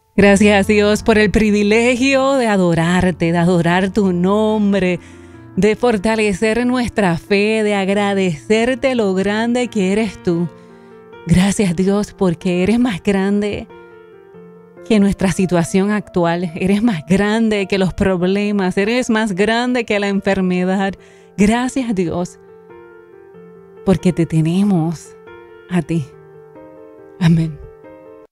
Gracias, Dios, por el privilegio de adorarte, de adorar tu nombre, de fortalecer nuestra fe, de agradecerte lo grande que eres tú. Gracias, Dios, porque eres más grande que nuestra situación actual. Eres más grande que los problemas. Eres más grande que la enfermedad. Gracias, Dios, porque te tenemos a ti. Amén.